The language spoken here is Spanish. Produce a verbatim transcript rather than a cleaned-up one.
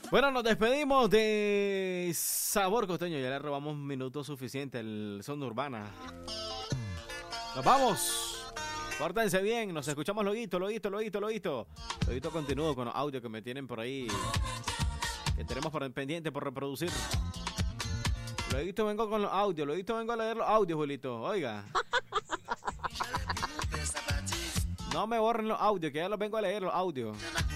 Bueno, nos despedimos de Sabor Costeño. Ya le robamos minutos suficientes al Zona Urbana. Nos vamos. Pórtense bien. Nos escuchamos loguito, loguito, loguito, loguito. Loguito continúo con los audios que me tienen por ahí. Que tenemos por pendiente por reproducir. Loguito vengo con los audios. Loguito vengo a leer los audios, Julito. Oiga. No me borren los audios, que ya los vengo a leer los audios.